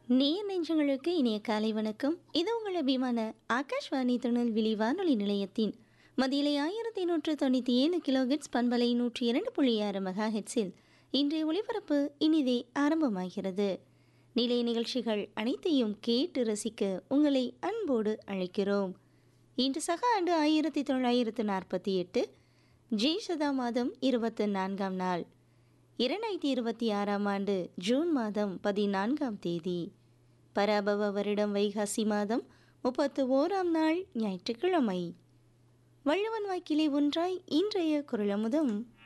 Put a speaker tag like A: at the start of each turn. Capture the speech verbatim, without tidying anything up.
A: நேர் நெஞ்சங்களுக்கு இனிய காலை வணக்கம். இது உங்கள் அபிமான ஆகாஷ்வாணி திருநெல்வேலி வானொலி நிலையத்தின் மதியிலை ஆயிரத்தி நூற்று தொண்ணூற்றி ஏழு கிலோஹெட்ஸ் பண்பலை நூற்றி இரண்டு புள்ளி ஆறு மெகா ஹெட்ஸில் இன்றைய ஒளிபரப்பு இனிதே ஆரம்பமாகிறது. நிலைய நிகழ்ச்சிகள் அனைத்தையும் கேட்டு ரசிக்க உங்களை அன்போடு அழைக்கிறோம். இன்று சக ஆண்டு ஆயிரத்தி தொள்ளாயிரத்து நாற்பத்தி எட்டு ஜெய்சதா மாதம் இருபத்தி நான்காம் நாள், இரண்டாயிரத்தி இருபத்தி ஆறாம் ஆண்டு ஜூன் மாதம் பதினான்காம் தேதி, பராபவ வருடம் வைகாசி மாதம் முப்பத்து ஓராம் நாள் ஞாயிற்றுக்கிழமை. வள்ளுவன் வாக்கிலே ஒன்றாய் இன்றைய குறளமுதம்